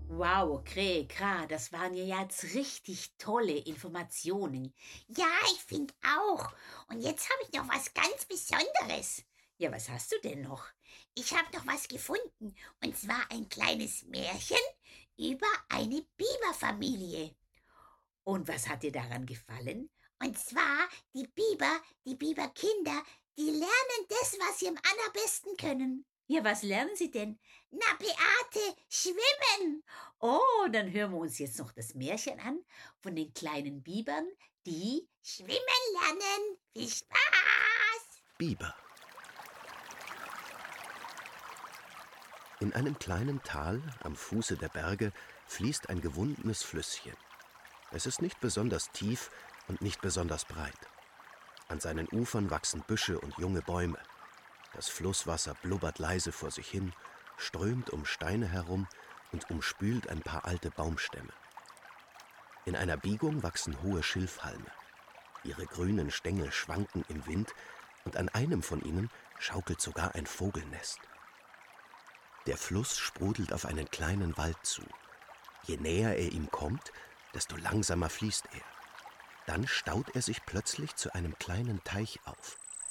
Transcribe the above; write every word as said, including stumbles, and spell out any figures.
Wow, Krähe, Kra, das waren ja jetzt richtig tolle Informationen. Ja, ich finde auch. Und jetzt habe ich noch was ganz Besonderes. Ja, was hast du denn noch? Ich habe noch was gefunden. Und zwar ein kleines Märchen über eine Biberfamilie. Und was hat dir daran gefallen? Und zwar die Biber, die Biberkinder, die lernen das, was sie am allerbesten können. Ja, was lernen sie denn? Na, Beate, schwimmen! Oh, dann hören wir uns jetzt noch das Märchen an von den kleinen Bibern, die... Schwimmen lernen! Viel Spaß! Biber. In einem kleinen Tal am Fuße der Berge fließt ein gewundenes Flüsschen. Es ist nicht besonders tief und nicht besonders breit. An seinen Ufern wachsen Büsche und junge Bäume. Das Flusswasser blubbert leise vor sich hin, strömt um Steine herum und umspült ein paar alte Baumstämme. In einer Biegung wachsen hohe Schilfhalme. Ihre grünen Stängel schwanken im Wind und an einem von ihnen schaukelt sogar ein Vogelnest. Der Fluss sprudelt auf einen kleinen Wald zu. Je näher er ihm kommt, desto langsamer fließt er. Dann staut er sich plötzlich zu einem kleinen Teich auf.